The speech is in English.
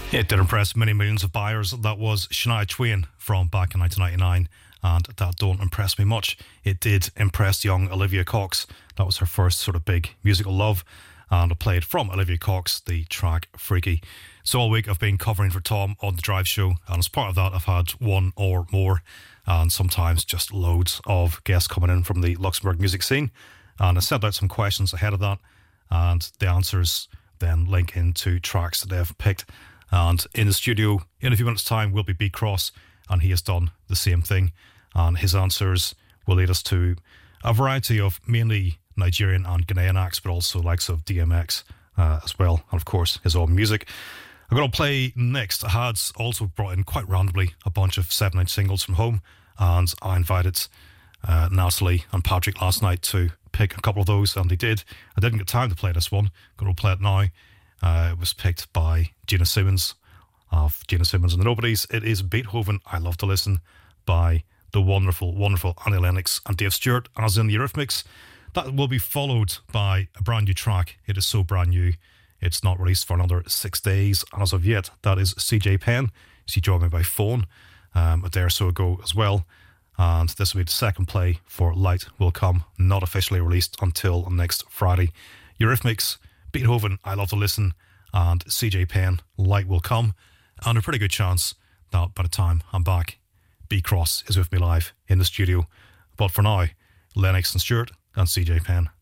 It did impress many millions of buyers. That was Shania Twain from back in 1999, and that don't impress me much. It did impress young Olivia Cox. That was her first sort of big musical love, and I played from Olivia Cox the track Freaky. So all week I've been covering for Tom on the Drive Show, and as part of that I've had one or more, and sometimes just loads of guests coming in from the Luxembourg music scene. And I sent out some questions ahead of that, and the answers then link into tracks that they've picked. And in the studio, in a few minutes' time, will be B Cross, and he has done the same thing. And his answers will lead us to a variety of mainly Nigerian and Ghanaian acts, but also likes of DMX as well, and of course his own music. I'm going to play next. I had also brought in quite randomly a bunch of 7-inch singles from home, and I invited Natalie and Patrick last night to pick a couple of those, and they did. I didn't get time to play this one. Going to play it now. It was picked by Gina Simmons of Gina Simmons and the Nobodies. It is Beethoven, I Love to Listen, by the wonderful, wonderful Annie Lennox and Dave Stewart, as in the Eurythmics. That will be followed by a brand new track. It is so brand new, it's not released for another 6 days. And as of yet, that is CJ Penn. She joined me by phone a day or so ago as well. And this will be the second play for Light Will Come, not officially released until next Friday. Eurythmics, Beethoven, I Love to Listen, and CJ Penn, Light Will Come. And a pretty good chance that by the time I'm back, B Cross is with me live in the studio. But for now, Lennox and Stewart and CJ Penn.